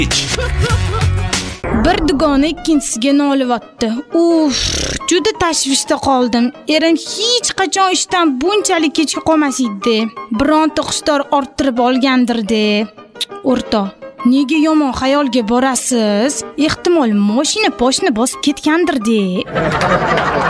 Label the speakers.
Speaker 1: Bir dugona ikkinchisiga noliyapti. Juda tashvishda qoldim. Erim hech qachon ishdan bunchalik kech qolmas edi. Bironta xushtor orttirib olgandir-de. O'rtoq, nega yomon xayolga borasiz? Ehtimol mashina boshini bosib ketgandir-de.